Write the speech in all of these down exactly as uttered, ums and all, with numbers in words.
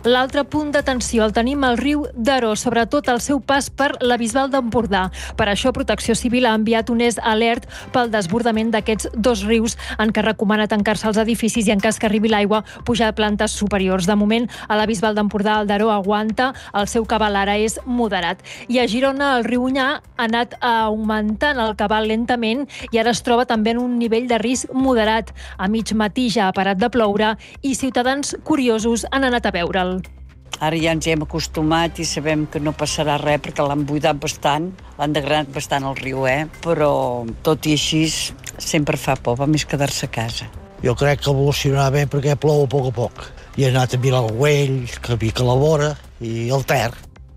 L'altre punt d'atenció el tenim al riu Daró, sobretot al seu pas per la Bisbal d'Empordà. Per això Protecció Civil ha enviat un es alert pel desbordament d'aquests dos rius, en què recomana tancar-se als edificis i, en cas que arribi l'aigua, pujar a plantes superiors. De moment, a la Bisbal d'Empordà el Daró aguanta, el seu cabal ara és moderat. I a Girona el riu Onyar ha anat augmentant el cabal lentament i ara es troba també en un nivell de risc moderat. A mig matí ja ha parat de ploure i ciutadans curiosos han anat a veure'l. Ara ja ens hem acostumat i sabem que no passarà res perquè l'han buidat bastant, l'han degranat bastant el riu, eh? Però tot i així sempre fa por, va més quedar-se a casa. Jo crec que evolucionarà bé perquè plou a poc a poc. I ha anat a Vilalgüell, que Vic a la Vora i el Ter.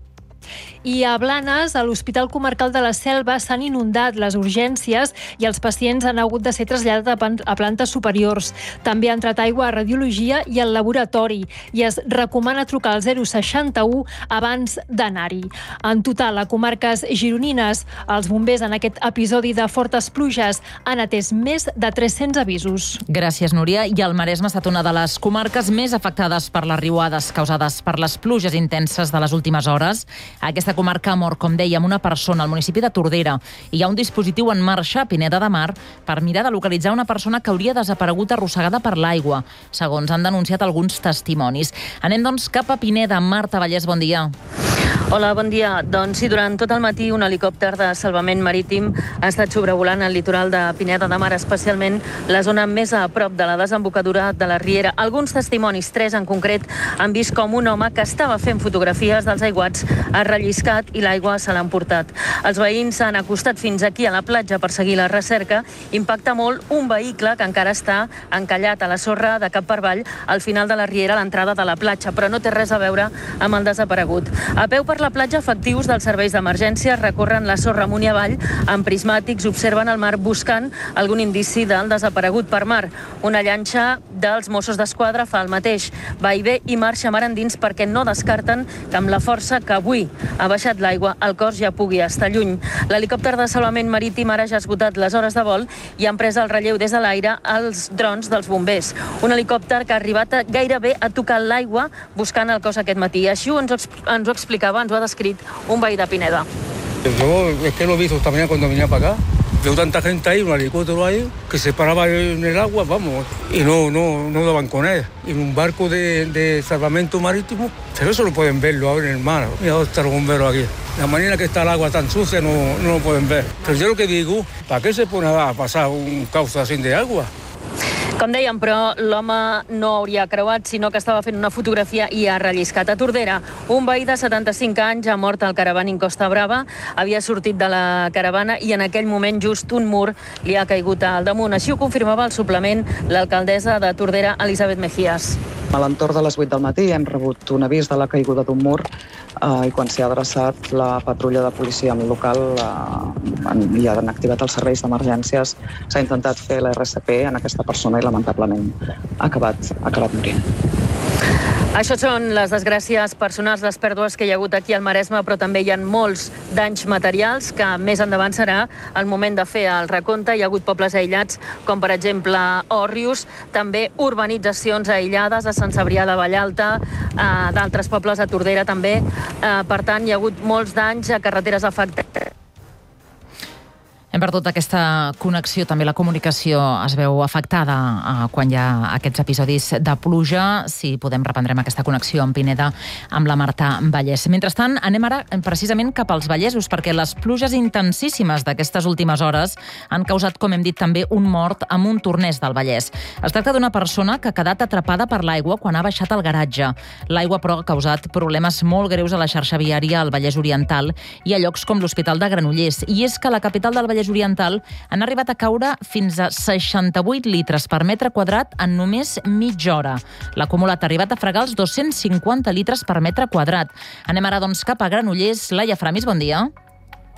I a Blanes, a l'Hospital Comarcal de la Selva, s'han inundat les urgències i els pacients han hagut de ser traslladats a plantes superiors. També ha entrat aigua a radiologia i al laboratori i es recomana trucar al zero seixanta-u abans d'anar-hi. En total, a comarques gironines, els bombers en aquest episodi de fortes pluges han atès més de tres-cents avisos. Gràcies, Núria. I el Maresme ha estat una de les comarques més afectades per les riuades causades per les pluges intenses de les últimes hores. Aquesta comarca ha mort, com dèiem, una persona al municipi de Tordera i hi ha un dispositiu en marxa a Pineda de Mar per mirar de localitzar una persona que hauria desaparegut arrossegada per l'aigua, segons han denunciat alguns testimonis. Anem, doncs, cap a Pineda. Marta Vallès, bon dia. Hola, bon dia. Doncs sí, durant tot el matí un helicòpter de salvament marítim ha estat sobrevolant el litoral de Pineda de Mar, especialment la zona més a prop de la desembocadura de la Riera. Alguns testimonis, tres en concret, han vist com un home que estava fent fotografies dels aiguats ha relliscat i l'aigua se l'ha emportat. Els veïns s'han acostat fins aquí a la platja per seguir la recerca. Impacta molt un vehicle que encara està encallat a la sorra de cap per avall al final de la Riera, a l'entrada de la platja, però no té res a veure amb el desaparegut. A peu per la platja, efectius dels serveis d'emergència recorren la sorra amunt i avall amb prismàtics, observen el mar buscant algun indici del desaparegut per mar. Una llanxa dels Mossos d'Esquadra fa el mateix. Va i ve i marxa mar endins perquè no descarten que amb la força que avui ha baixat l'aigua el cos ja pugui estar lluny. L'helicòpter de salvament marítim ara ja ha esgotat les hores de vol i han pres el relleu des de l'aire els drons dels bombers. Un helicòpter que ha arribat a, gairebé a tocar l'aigua buscant el cos aquest matí. Així ens ho, ens ho explicava, ens ho ha descrit un veí de Pineda. Yo es que lo he visto esta mañana cuando venía para acá. Veo tanta gente ahí, un helicóptero ahí, que se paraba en el agua, vamos, y no, no, no daban con él. Y en un barco de, de salvamento marítimo, pero eso lo pueden verlo ahora en el mar. Mira dónde están los bomberos aquí. La manera que está el agua tan sucia no, no lo pueden ver. Pero yo lo que digo, ¿para qué se pone a pasar un cauce así de agua? Com dèiem, però l'home no hauria creuat, sinó que estava fent una fotografia i ha relliscat. A Tordera, un veí de setanta-cinc anys ha mort al caravaning Costa Brava, havia sortit de la caravana i en aquell moment just un mur li ha caigut al damunt. Així ho confirmava al suplement l'alcaldessa de Tordera, Elisabet Mejías. A l'entorn de les vuit del matí hem rebut un avís de la caiguda d'un mur eh, i quan s'hi ha adreçat la patrulla de policia local eh, i han activat els serveis d'emergències, s'ha intentat fer l'R C P en aquesta persona i lamentablement ha acabat, ha acabat morint. Això són les desgràcies personals, les pèrdues que hi ha hagut aquí al Maresme, però també hi ha molts danys materials que més endavant serà el moment de fer el recompte. Hi ha hagut pobles aïllats, com per exemple Òrrius, també urbanitzacions aïllades a Sant Cebrià de Vallalta, eh, d'altres pobles a Tordera també. Eh, per tant, hi ha hagut molts danys a carreteres afectades. Hem perdut aquesta connexió, també la comunicació es veu afectada eh, quan hi ha aquests episodis de pluja. Si podem, reprendrem aquesta connexió amb Pineda, amb la Marta Vallès. Mentrestant, anem ara precisament cap als Vallesos, perquè les pluges intensíssimes d'aquestes últimes hores han causat, com hem dit, també un mort a Montornès del Vallès. Es tracta d'una persona que ha quedat atrapada per l'aigua quan ha baixat al garatge. L'aigua, però, ha causat problemes molt greus a la xarxa viària al Vallès Oriental i a llocs com l'Hospital de Granollers. I és que la capital del Vallès Oriental han arribat a caure fins a seixanta-vuit litres per metre quadrat en només mitja hora. L'acumulat ha arribat a fregar els dos-cents cinquanta litres per metre quadrat. Anem ara, doncs, cap a Granollers. Laia Framis, bon dia.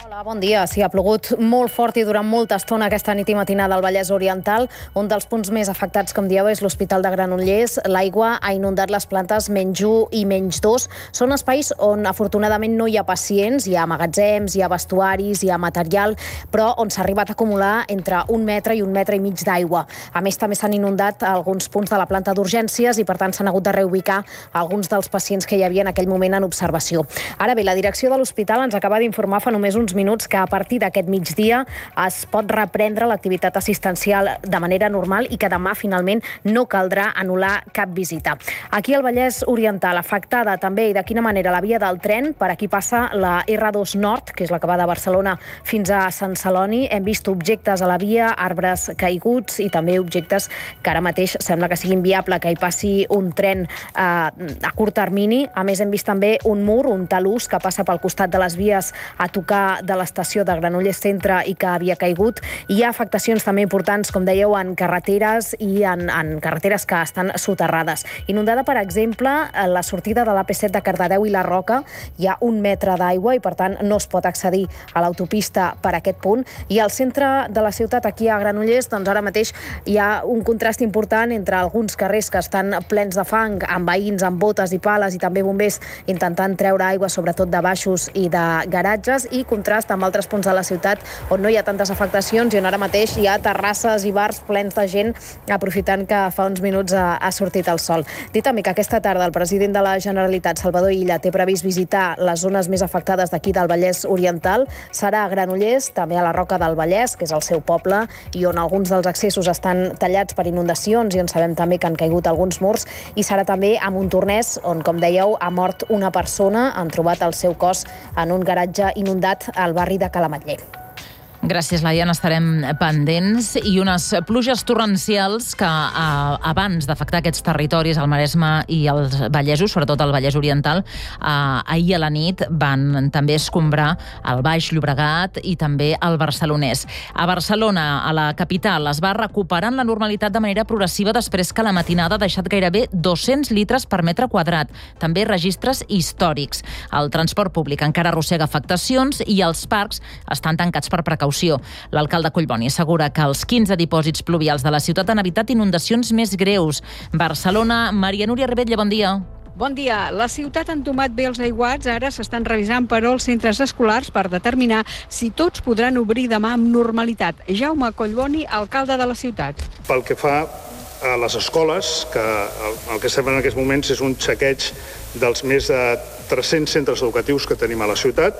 Hola, bon dia. Sí, ha plogut molt fort i durant molta estona aquesta nit i matinada al Vallès Oriental. Un dels punts més afectats, com dieu, és l'Hospital de Granollers. L'aigua ha inundat les plantes menys u i menys dos. Són espais on, afortunadament, no hi ha pacients, hi ha magatzems, hi ha vestuaris, hi ha material, però on s'ha arribat a acumular entre un metre i un metre i mig d'aigua. A més, també s'han inundat alguns punts de la planta d'urgències i, per tant, s'han hagut de reubicar alguns dels pacients que hi havia en aquell moment en observació. Ara bé, la direcció de l'hospital ens acaba d'informar fa només uns minuts que a partir d'aquest migdia es pot reprendre l'activitat assistencial de manera normal i que demà finalment no caldrà anul·lar cap visita. Aquí al Vallès Oriental, afectada també i de quina manera la via del tren, per aquí passa la erre dos Nord, que és la que va de Barcelona fins a Sant Celoni. Hem vist objectes a la via, arbres caiguts i també objectes que ara mateix sembla que sigui inviable que hi passi un tren eh, a curt termini. A més, hem vist també un mur, un talús que passa pel costat de les vies a tocar de l'estació de Granollers Centre i que havia caigut. Hi ha afectacions també importants, com dèieu, en carreteres i en, en carreteres que estan soterrades. Inundada, per exemple, la sortida de l'A P set de Cardedeu i la Roca. Hi ha un metre d'aigua i, per tant, no es pot accedir a l'autopista per aquest punt. I al centre de la ciutat, aquí a Granollers, doncs ara mateix hi ha un contrast important entre alguns carrers que estan plens de fang, amb veïns, amb botes i pales, i també bombers intentant treure aigua, sobretot de baixos i de garatges, i contrast amb altres punts de la ciutat on no hi ha tantes afectacions i on ara mateix hi ha terrasses i bars plens de gent aprofitant que fa uns minuts ha, ha sortit el sol. Dit també que aquesta tarda el president de la Generalitat, Salvador Illa, té previst visitar les zones més afectades d'aquí del Vallès Oriental. Serà a Granollers, també a la Roca del Vallès, que és el seu poble, i on alguns dels accessos estan tallats per inundacions i on sabem també que han caigut alguns murs, i serà també a Montornès, on, com dèieu, ha mort una persona. Han trobat el seu cos en un garatge inundat al barri de Calamatller. Gràcies, Laia. N'estarem pendents. I unes pluges torrencials que eh, abans d'afectar aquests territoris, el Maresme i els Vallesos, sobretot el Vallès Oriental, eh, ahir a la nit van també escombrar el Baix Llobregat i també el Barcelonès. A Barcelona, a la capital, es va recuperant la normalitat de manera progressiva després que la matinada ha deixat gairebé dos-cents litres per metre quadrat. També registres històrics. El transport públic encara arrossega afectacions i els parcs estan tancats per precaució. L'alcalde Collboni assegura que els quinze dipòsits pluvials de la ciutat han evitat inundacions més greus. Barcelona, Maria Núria Rebetlla, bon dia. Bon dia. La ciutat ha entomat bé els aiguats. Ara s'estan revisant, però, els centres escolars per determinar si tots podran obrir demà amb normalitat. Jaume Collboni, alcalde de la ciutat. Pel que fa a les escoles, que el que estem en aquests moments és un xequeig dels més de tres-cents centres educatius que tenim a la ciutat.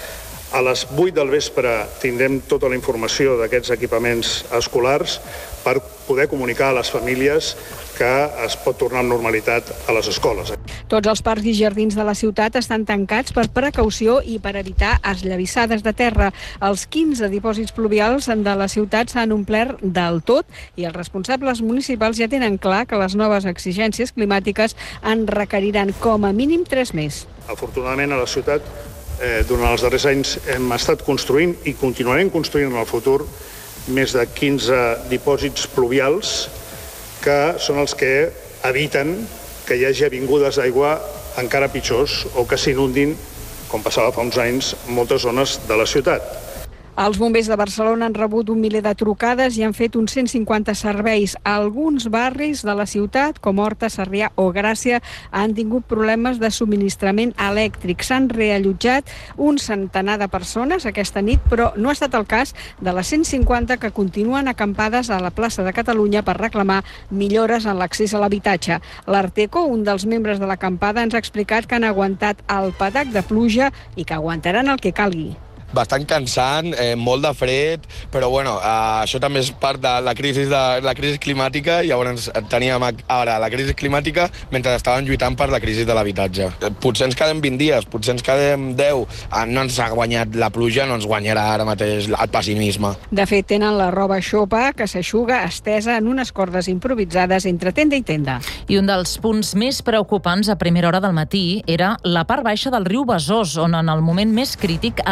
A les vuit del vespre tindrem tota la informació d'aquests equipaments escolars per poder comunicar a les famílies que es pot tornar amb normalitat a les escoles. Tots els parcs i jardins de la ciutat estan tancats per precaució i per evitar esllavissades de terra. Els quinze dipòsits pluvials de la ciutat s'han omplert del tot i els responsables municipals ja tenen clar que les noves exigències climàtiques en requeriran com a mínim tres més. Afortunadament, a la ciutat, eh, durant els darrers anys hem estat construint i continuarem construint en el futur més de quinze dipòsits pluvials que són els que eviten que hi hagi avingudes d'aigua encara pitjors o que s'inundin, com passava fa uns anys, moltes zones de la ciutat. Els bombers de Barcelona han rebut un miler de trucades i han fet uns cent cinquanta serveis. Alguns barris de la ciutat, com Horta, Sarrià o Gràcia, han tingut problemes de subministrament elèctric. S'han reallotjat un centenar de persones aquesta nit, però no ha estat el cas de les cent cinquanta que continuen acampades a la plaça de Catalunya per reclamar millores en l'accés a l'habitatge. L'Arteco, un dels membres de l'acampada, ens ha explicat que han aguantat el patac de pluja i que aguantaran el que calgui. Bastant cansant, eh, molt de fred, però bueno, eh, això també és part de la crisi, de, la crisi climàtica. Llavors teníem ara la crisi climàtica mentre estàvem lluitant per la crisi de l'habitatge. Potser ens quedem vint dies, potser ens quedem deu. Eh, no ens ha guanyat la pluja, no ens guanyarà ara mateix el pessimisme. De fet, tenen la roba xopa que s'eixuga estesa en unes cordes improvisades entre tenda i tenda. I un dels punts més preocupants a primera hora del matí era la part baixa del riu Besòs, on en el moment més crític el cabal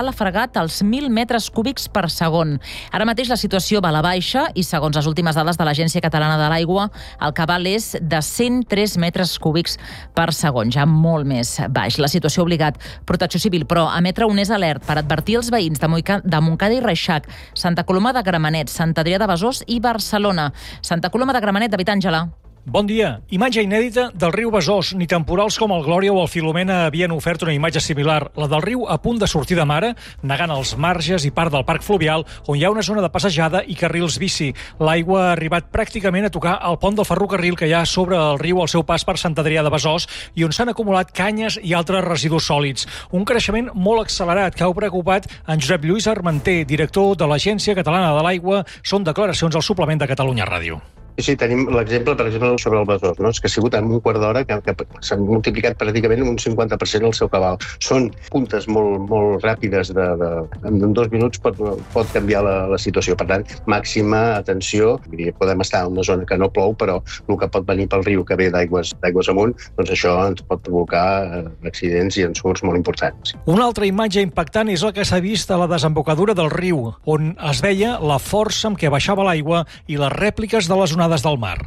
fregat als mil metres cúbics per segon. Ara mateix la situació va a la baixa i, segons les últimes dades de l'Agència Catalana de l'Aigua, el cabal és de cent tres metres cúbics per segon, ja molt més baix. La situació ha obligat Protecció Civil, però, a emetre un és alert per advertir els veïns de Montcada i Reixac, Santa Coloma de Gramenet, Sant Adrià de Besòs i Barcelona. Santa Coloma de Gramenet, David Àngela. Bon dia. Imatge inèdita del riu Besòs. Ni temporals com el Glòria o el Filomena havien ofert una imatge similar. La del riu a punt de sortir de mare, negant els marges i part del parc fluvial, on hi ha una zona de passejada i carrils bici. L'aigua ha arribat pràcticament a tocar el pont del ferrocarril que hi ha sobre el riu al seu pas per Sant Adrià de Besòs i on s'han acumulat canyes i altres residus sòlids. Un creixement molt accelerat que ha preocupat en Josep Lluís Armenter, director de l'Agència Catalana de l'Aigua. Són declaracions al suplement de Catalunya Ràdio. Sí, tenim l'exemple, per exemple, sobre el Besòs, no? És que ha sigut en un quart d'hora que, que s'ha multiplicat pràcticament un cinquanta per cent el seu cabal. Són puntes molt, molt ràpides, de, de, en dos minuts pot, pot canviar la, la situació. Per tant, màxima atenció. Podem estar en una zona que no plou, però el que pot venir pel riu que ve d'aigües d'aigües amunt, doncs això ens pot provocar accidents i ensurts molt importants. Una altra imatge impactant és la que s'ha vist a la desembocadura del riu, on es veia la força amb què baixava l'aigua i les rèpliques de les onades del mar.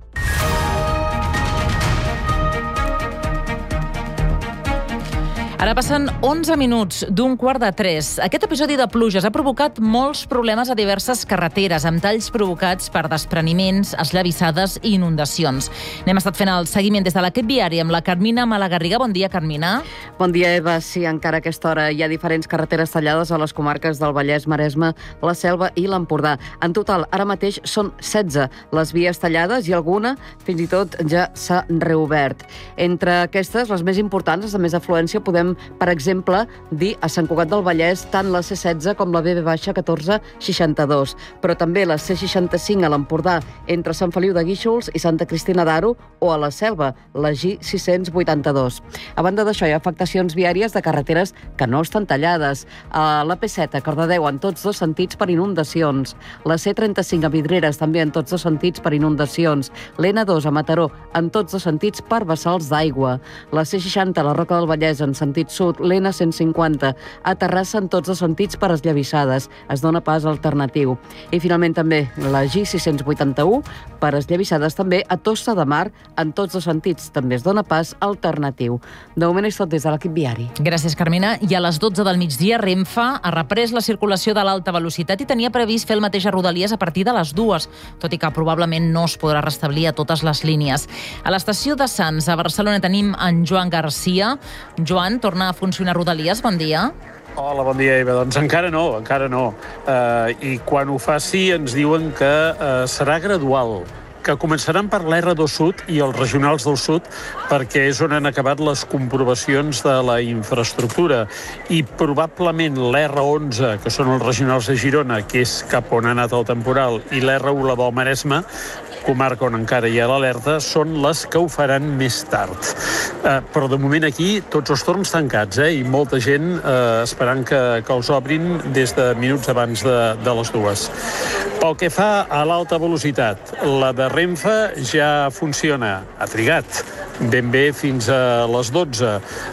Ara passen onze minuts d'un quart de tres. Aquest episodi de pluges ha provocat molts problemes a diverses carreteres, amb talls provocats per despreniments, esllavissades i inundacions. N'hem estat fent el seguiment des de l'equip viari amb la Carmina Malagarriga. Bon dia, Carmina. Bon dia, Eva. Sí, encara a aquesta hora hi ha diferents carreteres tallades a les comarques del Vallès, Maresme, la Selva i l'Empordà. En total, ara mateix són setze les vies tallades i alguna fins i tot ja s'ha reobert. Entre aquestes, les més importants, les de més afluència, podem per exemple, dir a Sant Cugat del Vallès tant la C setze com la B B catorze seixanta-dos, però també la C seixanta-cinc a l'Empordà entre Sant Feliu de Guíxols i Santa Cristina d'Aro o a la Selva, la G sis-cents vuitanta-dos. A banda d'això, hi ha afectacions viàries de carreteres que no estan tallades. A la P set a Cardedeu en tots dos sentits per inundacions. La C trenta-cinc a Vidreres també en tots dos sentits per inundacions. L'N dos a Mataró en tots dos sentits per vessals d'aigua. La C seixanta a la Roca del Vallès en sentit sud, l'N cent cinquanta a Terrassa en tots els sentits per esllavissades. Es dona pas alternatiu. I finalment també la G sis-cents vuitanta-u per esllavissades també a Tossa de Mar en tots els sentits. També es dona pas alternatiu. De moment és tot des de l'equip viari. Gràcies, Carmina. I a les dotze del migdia, Renfe ha reprès la circulació de l'alta velocitat i tenia previst fer el mateix a Rodalies a partir de les dues, tot i que probablement no es podrà restablir a totes les línies. A l'estació de Sants, a Barcelona, tenim en Joan Garcia. Joan, torna a funcionar Rodalies, bon dia. Hola, bon dia, Eva. Doncs encara no, encara no. Uh, I quan ho faci ens diuen que uh, serà gradual, que començaran per l'R dos Sud i els regionals del sud, perquè és on han acabat les comprovacions de la infraestructura. I probablement l'R onze, que són els regionals de Girona, que és cap on ha anat el temporal, i l'R u, la del Maresme, comarca on encara hi ha l'alerta, són les que ho faran més tard. Eh, però de moment aquí tots els torns tancats, eh, i molta gent eh, esperant que, que els obrin des de minuts abans de, de les dues. Pel que fa a l'alta velocitat, la de Renfe ja funciona, ha trigat ben bé fins a les dotze.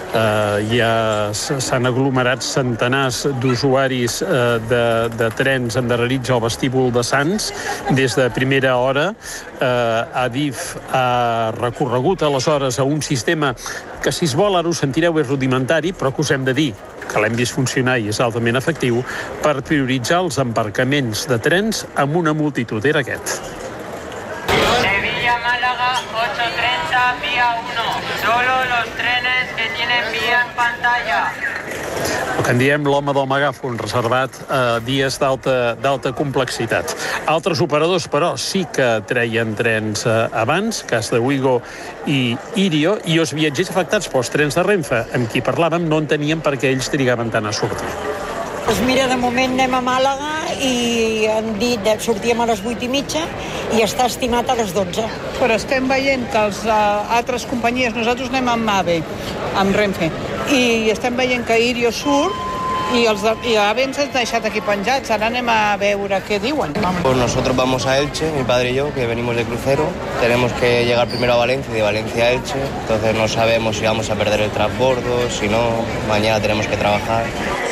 Eh, ja s'han aglomerat centenars d'usuaris eh, de, de trens endarrerits al vestíbul de Sants des de primera hora. Eh, Adif ha recorregut aleshores a un sistema que, si es vol, ara ho sentireu, és rudimentari, però que us hem de dir que l'hem vist funcionar i és altament efectiu per prioritzar els embarcaments de trens amb una multitud. Era aquest. Sevilla-Málaga, ocho treinta, vía uno. Solo los trenes que tienen vía en pantalla. El que en diem l'home del megàfon, reservat a dies d'alta complexitat. Altres operadors, però, sí que treien trens abans, cas de Wigo i Irio, i els viatgers afectats pels trens de Renfe, amb qui parlàvem, no entenien per què ells trigaven tant a sortir. Doncs mira, de moment anem a Màlaga i han dit que sortíem a les vuit i mitja i està estimat a les dotze. Però estem veient que les uh, altres companyies, nosaltres anem amb AVE, amb Renfe, i estem veient que Irio surt y, els de, y AVE ens han deixat aquí penjats. Ara anem a veure què diuen. Pues nosotros vamos a Elche, mi padre y yo, que venimos de crucero. Tenemos que llegar primero a Valencia y de Valencia a Elche. Entonces no sabemos si vamos a perder el transbordo, si no, mañana tenemos que trabajar.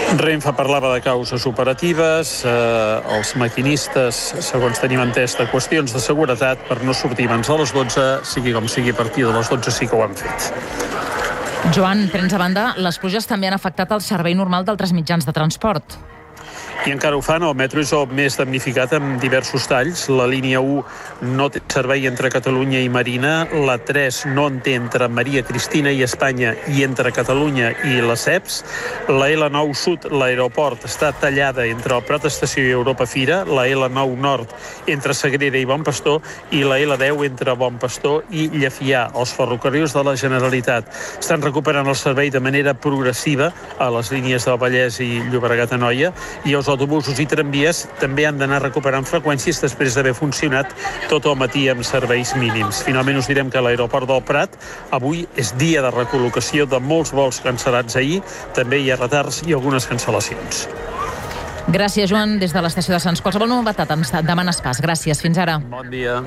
Renfe parlava de causes operatives, eh, els maquinistes, segons tenim entès, de qüestions de seguretat per no sortir abans de les dotze, sigui com sigui, a partir de les dotze sí que ho han fet. Joan, tens a banda, les pluges també han afectat el servei normal d'altres mitjans de transport. I encara ho fan. El metro és el més damnificat amb diversos talls. La línia u no té servei entre Catalunya i Marina, la tres no en té entre Maria Cristina i Espanya i entre Catalunya i les E P S. La L nou Sud, l'aeroport, està tallada entre el Prat Estació i Europa Fira, la L nou Nord entre Sagrera i Bon Pastor i la L deu entre Bon Pastor i Llefià. Els ferrocarrils de la Generalitat estan recuperant el servei de manera progressiva a les línies del Vallès i Llobregat-Anoia, i els autobusos i tramvies també han d'anar recuperant freqüències després d'haver funcionat tot el matí amb serveis mínims. Finalment us direm que a l'aeroport del Prat avui és dia de recol·locació de molts vols cancel·lats ahir. També hi ha retards i algunes cancel·lacions. Gràcies, Joan, des de l'estació de Sants. Qualsevol novetat ens demanes pas. Gràcies, fins ara. Bon dia.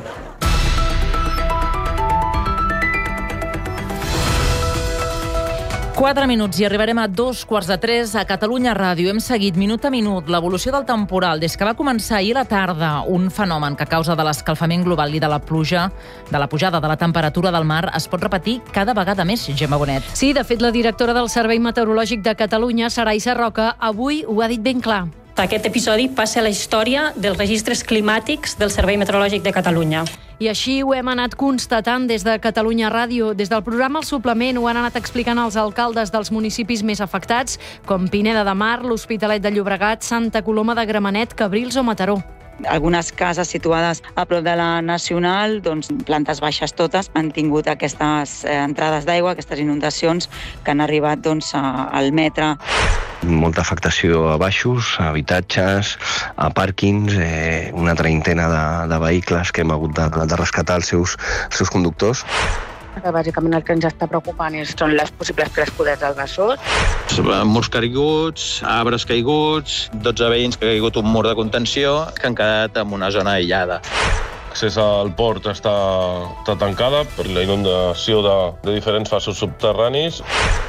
Quatre minuts i arribarem a dos quarts de tres a Catalunya Ràdio. Hem seguit minut a minut l'evolució del temporal des que va començar ahir a la tarda, un fenomen que a causa de l'escalfament global i de la pluja, de la pujada de la temperatura del mar, es pot repetir cada vegada més, Gemma Bonet. Sí, de fet, la directora del Servei Meteorològic de Catalunya, Sarai Sarroca, avui ho ha dit ben clar. Aquest episodi passa a la història dels registres climàtics del Servei Meteorològic de Catalunya. I així ho hem anat constatant des de Catalunya Ràdio. Des del programa El Suplement ho han anat explicant els alcaldes dels municipis més afectats, com Pineda de Mar, l'Hospitalet de Llobregat, Santa Coloma de Gramenet, Cabrils o Mataró. Algunes cases situades a prop de la Nacional, doncs plantes baixes totes, han tingut aquestes entrades d'aigua, aquestes inundacions que han arribat doncs, al metre. Molta afectació a baixos, a habitatges, a pàrquings, eh, una treintena de, de vehicles que hem hagut de, de rescatar els seus, els seus conductors. Bàsicament el que ens està preocupant són les possibles crescudes del Besòs. Murs caiguts, arbres caiguts, dotze veïns que ha caigut un mur de contenció que han quedat en una zona aïllada. L'accés al port està, està tancada per la inundació de, de diferents fasos subterranis.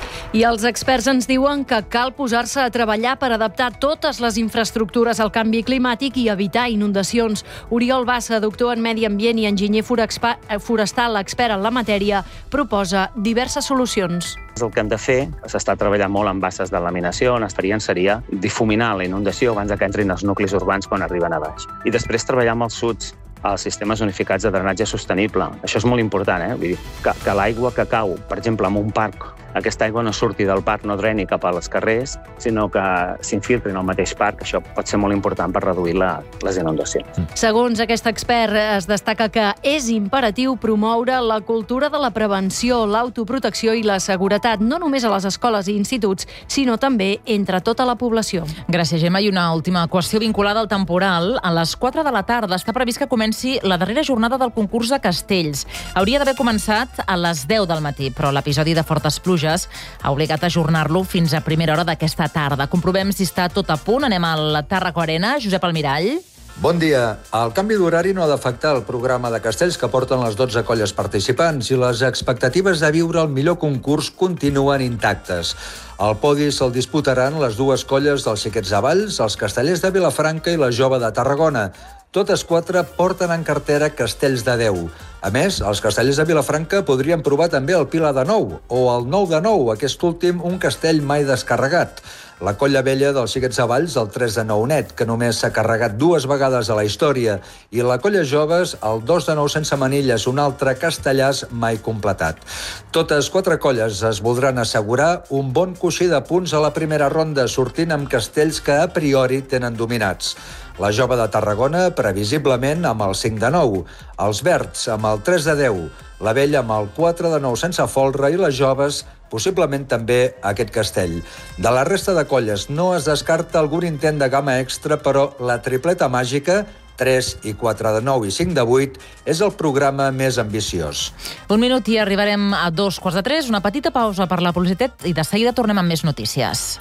I els experts ens diuen que cal posar-se a treballar per adaptar totes les infraestructures al canvi climàtic i evitar inundacions. Oriol Bassa, doctor en Medi Ambient i enginyer forestal, expert en la matèria, proposa diverses solucions. El que hem de fer, s'està treballant molt amb basses de laminació, on estarien seria difuminar la inundació abans que entrin els nuclis urbans quan arriben a baix. I després treballar amb els suds, els sistemes unificats de drenatge sostenible. Això és molt important, eh? Vull dir, que, que l'aigua que cau, per exemple, en un parc, aquesta aigua no surti del parc, no dreni cap als carrers, sinó que s'infiltri en el mateix parc. Això pot ser molt important per reduir la, les inundacions. Segons aquest expert, es destaca que és imperatiu promoure la cultura de la prevenció, l'autoprotecció i la seguretat, no només a les escoles i instituts, sinó també entre tota la població. Gràcies, Gemma. I una última qüestió vinculada al temporal. A les quatre de la tarda està previst que comenci la darrera jornada del concurs de castells. Hauria d'haver començat a les deu del matí, però l'episodi de fortes pluges ha obligat a ajornar-lo fins a primera hora d'aquesta tarda. Comprovem si està tot a punt. Anem al Tàrraco Arena. Josep Almirall. Bon dia. El canvi d'horari no ha d'afectar el programa de castells que porten les dotze colles participants i les expectatives de viure el millor concurs continuen intactes. El podi se'l disputaran les dues colles dels Xiquets de Valls, els Castellers de Vilafranca i la Jove de Tarragona. Totes quatre porten en cartera castells de deu. A més, els castellers de Vilafranca podrien provar també el Pila de nou o el Nou de nou, aquest últim un castell mai descarregat. La colla vella dels Xiquets de Valls, el tres de nou net, que només s'ha carregat dues vegades a la història, i la colla joves, el dos de nou sense manilles, un altre castellàs mai completat. Totes quatre colles es voldran assegurar un bon coixí de punts a la primera ronda, sortint amb castells que a priori tenen dominats. La Jove de Tarragona, previsiblement, amb el cinc de nou, els Verds amb el tres de deu, la Vella amb el quatre de nou sense folre i les Joves, possiblement també aquest castell. De la resta de colles no es descarta algun intent de gamma extra, però la tripleta màgica, tres i quatre de nou i cinc de vuit, és el programa més ambiciós. Un minut i arribarem a dos quarts de tres, una petita pausa per la publicitat i de seguida tornem amb més notícies.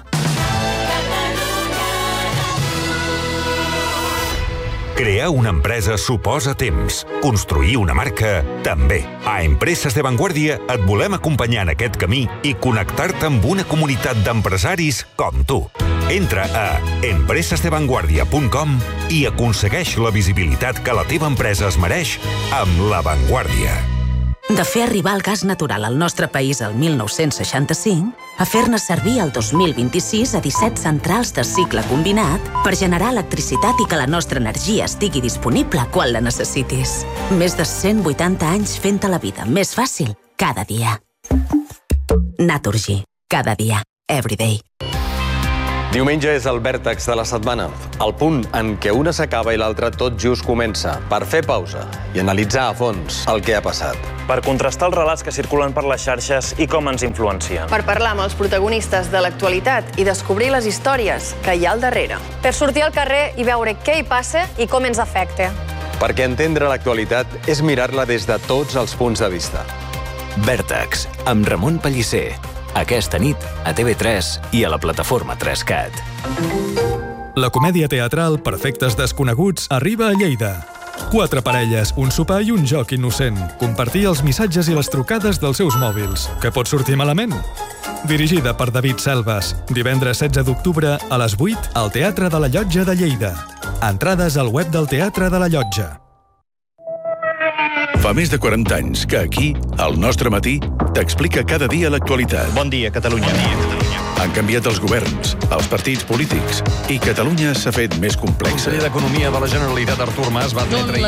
Crear una empresa suposa temps. Construir una marca, també. A Empreses de Vanguardia et volem acompanyar en aquest camí i connectar-te amb una comunitat d'empresaris com tu. Entra a empresas de vanguardia punt com i aconsegueix la visibilitat que la teva empresa es mereix amb La Vanguardia. De fer arribar el gas natural al nostre país el mil nou-cents seixanta-cinc a fer-ne servir el dos mil vint-i-sis a disset centrals de cicle combinat per generar electricitat i que la nostra energia estigui disponible quan la necessitis. Més de cent vuitanta anys fent-te la vida més fàcil cada dia. Naturgy. Cada dia. Everyday. Diumenge és el vèrtex de la setmana, el punt en què una s'acaba i l'altra tot just comença, per fer pausa i analitzar a fons el que ha passat. Per contrastar els relats que circulen per les xarxes i com ens influencien. Per parlar amb els protagonistes de l'actualitat i descobrir les històries que hi ha al darrere. Per sortir al carrer i veure què hi passa i com ens afecta. Perquè entendre l'actualitat és mirar-la des de tots els punts de vista. Vèrtex, amb Ramon Pellicer. Aquesta nit a T V tres i a la plataforma tres cat. La comèdia teatral Perfectes desconeguts arriba a Lleida. Quatre parelles, un sopar i un joc innocent. Compartir els missatges i les trucades dels seus mòbils. Què pot sortir malament? Dirigida per David Selves. Divendres setze d'octubre a les vuit al Teatre de la Llotja de Lleida. Entrades al web del Teatre de la Llotja. Fa més de quaranta anys que aquí, al Nostre Matí, t'explica cada dia l'actualitat. Bon dia, Catalunya. Han canviat els governs, els partits polítics, i Catalunya s'ha fet més complexa. El conseller d'Economia de la Generalitat, Artur Mas, va admetre...